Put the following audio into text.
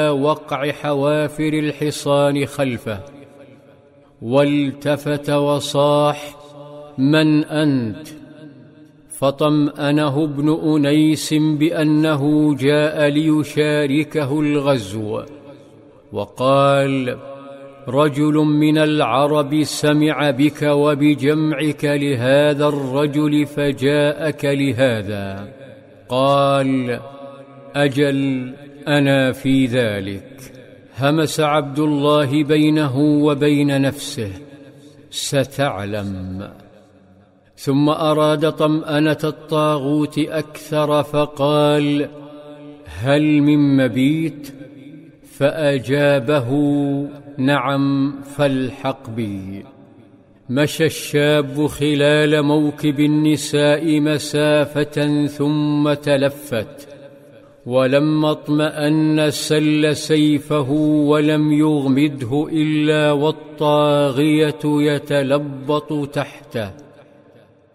وقع حوافر الحصان خلفه، والتفت وصاح: من أنت؟ فطمأنه ابن أنيس بأنه جاء ليشاركه الغزو، وقال: رجل من العرب سمع بك وبجمعك لهذا الرجل فجاءك لهذا. قال: أجل، أنا في ذلك. همس عبد الله بينه وبين نفسه: ستعلم. ثم أراد طمأنة الطاغوت أكثر فقال: هل من مبيت؟ فأجابه: نعم، فالحق بي. مشى الشاب خلال موكب النساء مسافة ثم تلفت، ولما اطمأن سل سيفه ولم يغمده إلا والطاغية يتلبط تحته.